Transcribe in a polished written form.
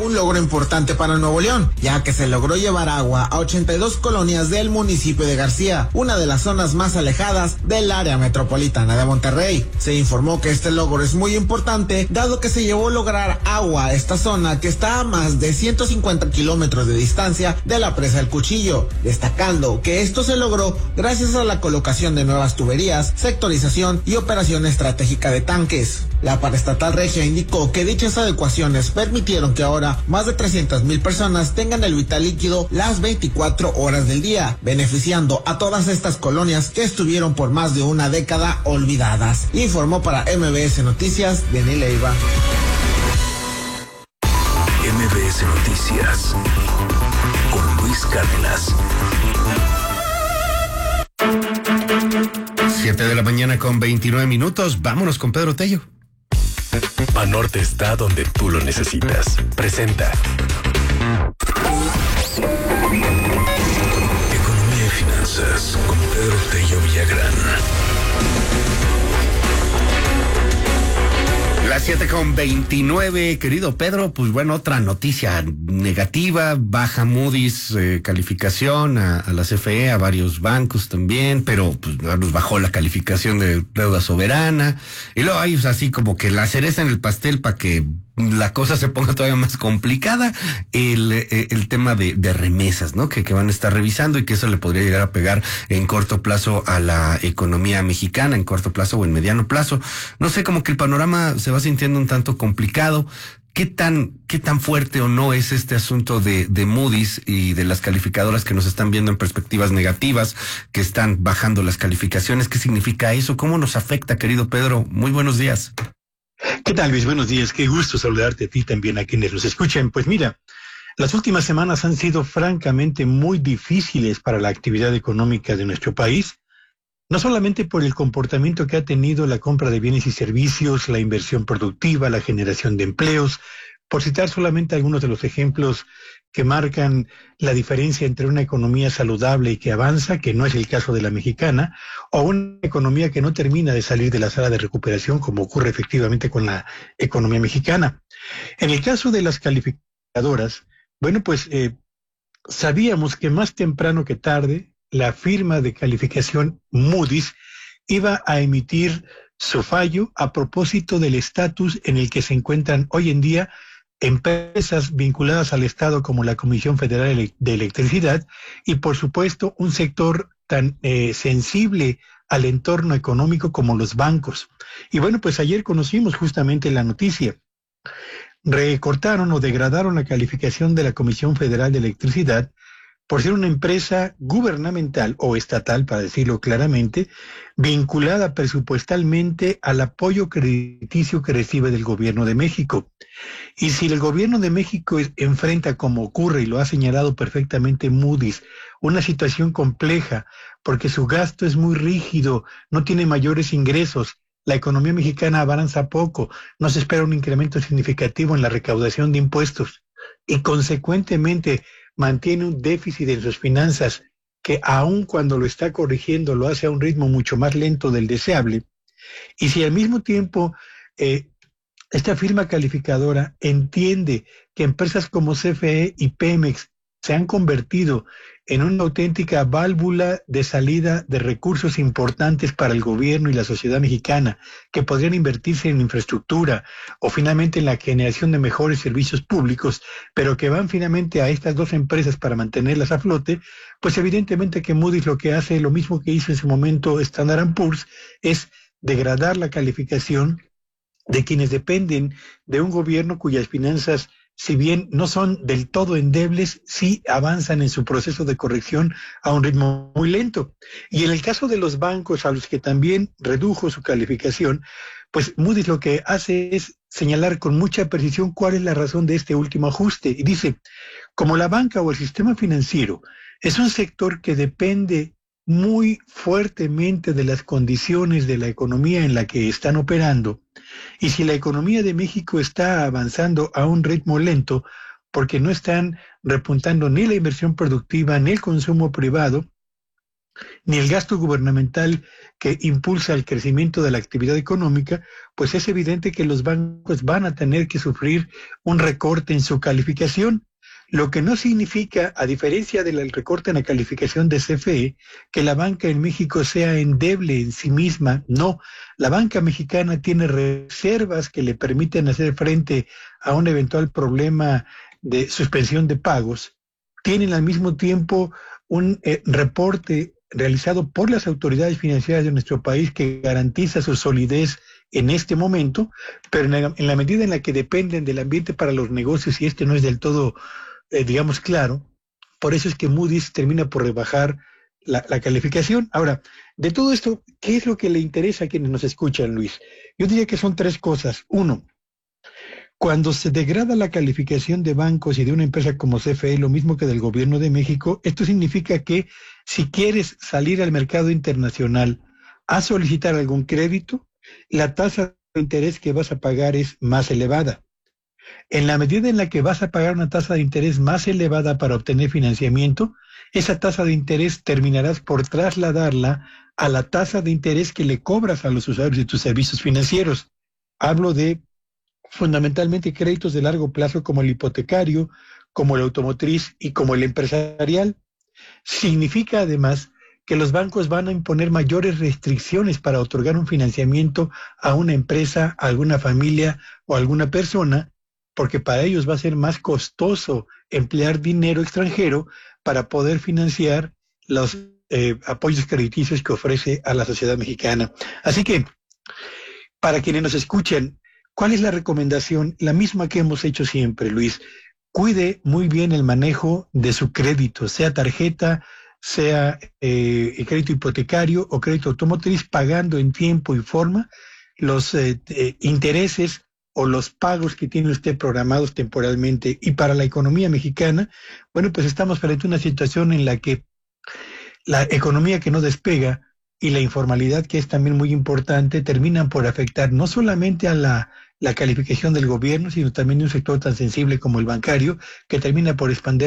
un logro importante para Nuevo León, ya que se logró llevar agua a 82 colonias del municipio de García, una de las zonas más alejadas del área metropolitana de Monterrey. Se informó que este logro es muy importante, dado que se llevó a lograr agua a esta zona que está a más de 150 kilómetros de distancia de la presa El Cuchillo, destacando que esto se logró gracias a la colocación de nuevas tuberías, sectorización y operación estratégica de tanques. La paraestatal regia indicó que dichas adecuaciones permitieron que ahora más de 300,000 personas tengan el vital líquido las 24 horas del día, beneficiando a todas estas colonias que estuvieron por más de una década olvidadas. Informó para MBS Noticias, Denis Leiva. MBS Noticias con Luis Cárdenas. 7:29 a.m. Vámonos con Pedro Tello. Banorte está donde tú lo necesitas. Presenta Economía y Finanzas con Pedro Tello Villagrán. Las 7:29, querido Pedro, pues bueno, otra noticia negativa, baja Moody's calificación a la CFE, a varios bancos también, pero pues nos bajó la calificación de deuda soberana, y luego hay así como que la cereza en el pastel para que la cosa se ponga todavía más complicada, el tema de remesas, ¿no? Que van a estar revisando y que eso le podría llegar a pegar en corto plazo a la economía mexicana, en corto plazo o en mediano plazo. No sé, como que el panorama se va sintiendo un tanto complicado. ¿Qué tan fuerte o no es este asunto de Moody's y de las calificadoras que nos están viendo en perspectivas negativas, que están bajando las calificaciones? ¿Qué significa eso? ¿Cómo nos afecta, querido Pedro? Muy buenos días. ¿Qué tal, Luis? Buenos días. Qué gusto saludarte a ti también, a quienes nos escuchan. Pues mira, las últimas semanas han sido francamente muy difíciles para la actividad económica de nuestro país, no solamente por el comportamiento que ha tenido la compra de bienes y servicios, la inversión productiva, la generación de empleos, por citar solamente algunos de los ejemplos que marcan la diferencia entre una economía saludable y que avanza, que no es el caso de la mexicana, o una economía que no termina de salir de la sala de recuperación, como ocurre efectivamente con la economía mexicana. En el caso de las calificadoras, bueno, pues sabíamos que más temprano que tarde, la firma de calificación Moody's iba a emitir su fallo a propósito del estatus en el que se encuentran hoy en día empresas vinculadas al Estado como la Comisión Federal de Electricidad y, por supuesto, un sector tan sensible al entorno económico como los bancos. Y bueno, pues ayer conocimos justamente la noticia. Recortaron o degradaron la calificación de la Comisión Federal de Electricidad por ser una empresa gubernamental o estatal, para decirlo claramente, vinculada presupuestalmente al apoyo crediticio que recibe del gobierno de México. Y si el gobierno de México enfrenta, como ocurre y lo ha señalado perfectamente Moody's, una situación compleja porque su gasto es muy rígido, no tiene mayores ingresos, la economía mexicana avanza poco, no se espera un incremento significativo en la recaudación de impuestos y consecuentemente mantiene un déficit en sus finanzas que aun cuando lo está corrigiendo lo hace a un ritmo mucho más lento del deseable. Y si al mismo tiempo esta firma calificadora entiende que empresas como CFE y Pemex se han convertido en una auténtica válvula de salida de recursos importantes para el gobierno y la sociedad mexicana, que podrían invertirse en infraestructura o finalmente en la generación de mejores servicios públicos, pero que van finalmente a estas dos empresas para mantenerlas a flote, pues evidentemente que Moody's lo que hace, lo mismo que hizo en su momento Standard & Poor's, es degradar la calificación de quienes dependen de un gobierno cuyas finanzas, si bien no son del todo endebles, sí avanzan en su proceso de corrección a un ritmo muy lento. Y en el caso de los bancos, a los que también redujo su calificación, pues Moody's lo que hace es señalar con mucha precisión cuál es la razón de este último ajuste. Y dice, como la banca o el sistema financiero es un sector que depende muy fuertemente de las condiciones de la economía en la que están operando, y si la economía de México está avanzando a un ritmo lento, porque no están repuntando ni la inversión productiva ni el consumo privado, ni el gasto gubernamental que impulsa el crecimiento de la actividad económica, pues es evidente que los bancos van a tener que sufrir un recorte en su calificación, lo que no significa, a diferencia del recorte en la calificación de CFE, que la banca en México sea endeble en sí misma. No, la banca mexicana tiene reservas que le permiten hacer frente a un eventual problema de suspensión de pagos. Tienen al mismo tiempo un reporte realizado por las autoridades financieras de nuestro país que garantiza su solidez en este momento, pero en la medida en la que dependen del ambiente para los negocios y este no es del todo, digamos, claro, por eso es que Moody's termina por rebajar la calificación. Ahora, de todo esto, ¿qué es lo que le interesa a quienes nos escuchan, Luis? Yo diría que son tres cosas. Uno, cuando se degrada la calificación de bancos y de una empresa como CFE, lo mismo que del gobierno de México, esto significa que si quieres salir al mercado internacional a solicitar algún crédito, la tasa de interés que vas a pagar es más elevada. En la medida en la que vas a pagar una tasa de interés más elevada para obtener financiamiento, esa tasa de interés terminarás por trasladarla a la tasa de interés que le cobras a los usuarios de tus servicios financieros. Hablo de fundamentalmente créditos de largo plazo como el hipotecario, como el automotriz y como el empresarial. Significa además que los bancos van a imponer mayores restricciones para otorgar un financiamiento a una empresa, a alguna familia o a alguna persona, porque para ellos va a ser más costoso emplear dinero extranjero para poder financiar los apoyos crediticios que ofrece a la sociedad mexicana. Así que, para quienes nos escuchan, ¿cuál es la recomendación? La misma que hemos hecho siempre, Luis. Cuide muy bien el manejo de su crédito, sea tarjeta, sea crédito hipotecario o crédito automotriz, pagando en tiempo y forma los intereses o los pagos que tiene usted programados temporalmente. Y para la economía mexicana, bueno, pues estamos frente a una situación en la que la economía que no despega y la informalidad, que es también muy importante, terminan por afectar no solamente a la calificación del gobierno, sino también de un sector tan sensible como el bancario, que termina por expandir